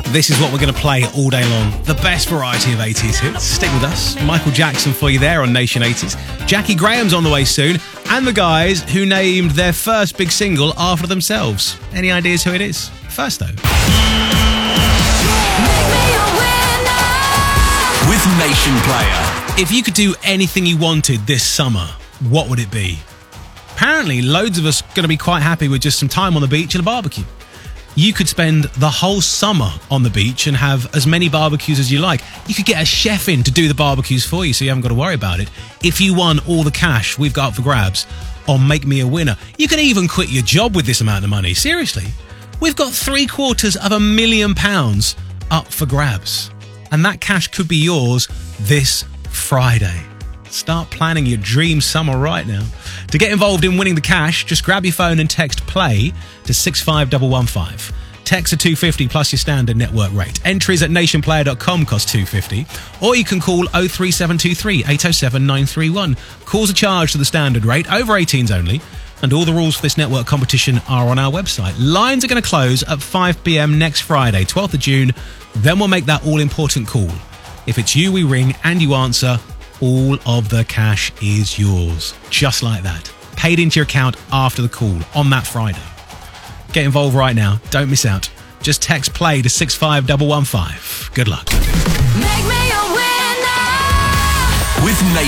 This is what we're going to play all day long. The best variety of 80s hits. Stick with us. Michael Jackson for you there on Nation 80s. Jackie Graham's on the way soon. And the guys who named their first big single after themselves. Any ideas who it is? First, though. With Nation Player. If you could do anything you wanted this summer, what would it be? Apparently, loads of us are going to be quite happy with just some time on the beach and a barbecue. You could spend the whole summer on the beach and have as many barbecues as you like. You could get a chef in to do the barbecues for you so you haven't got to worry about it. If you won all the cash we've got up for grabs on Make Me a Winner, you can even quit your job with this amount of money. Seriously. We've got £750,000 up for grabs. And that cash could be yours this Friday. Start planning your dream summer right now. To get involved in winning the cash, just grab your phone and text PLAY to 65115. Text are $2.50 plus your standard network rate. Entries at nationplayer.com cost $2.50. Or you can call 03723 807 931. Calls are charged to the standard rate, over 18s only. And all the rules for this network competition are on our website. Lines are going to close at 5 p.m. next Friday, 12th of June. Then we'll make that all-important call. If it's you we ring and you answer, all of the cash is yours. Just like that. Paid into your account after the call on that Friday. Get involved right now. Don't miss out. Just text PLAY to 65115. Good luck. With Nation.